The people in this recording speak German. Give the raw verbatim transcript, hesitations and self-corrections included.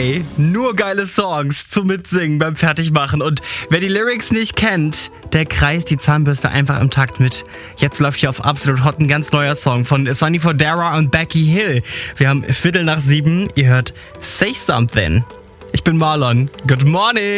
Day. Nur geile Songs zum Mitsingen beim Fertigmachen. Und wer die Lyrics nicht kennt, der kreist die Zahnbürste einfach im Takt mit. Jetzt läuft hier auf Absolut Hot ein ganz neuer Song von Sonny Fodera und Becky Hill. Wir haben Viertel nach sieben. Ihr hört Say Something. Ich bin Marlon. Good morning.